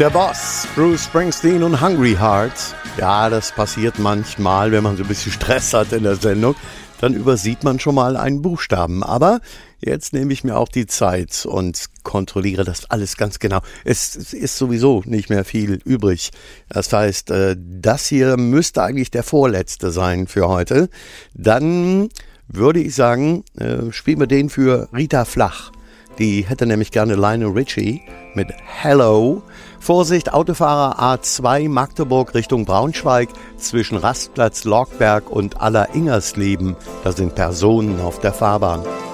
Der Boss, Bruce Springsteen und Hungry Hearts. Ja, das passiert manchmal, wenn man so ein bisschen Stress hat in der Sendung. Dann übersieht man schon mal einen Buchstaben. Aber jetzt nehme ich mir auch die Zeit und kontrolliere das alles ganz genau. Es ist sowieso nicht mehr viel übrig. Das heißt, das hier müsste eigentlich der vorletzte sein für heute. Dann würde ich sagen, spielen wir den für Rita Flach. Die hätte nämlich gerne Lionel Richie mit Hello. Vorsicht, Autofahrer A2 Magdeburg Richtung Braunschweig zwischen Rastplatz Lorkberg und Aller-Ingersleben. Da sind Personen auf der Fahrbahn.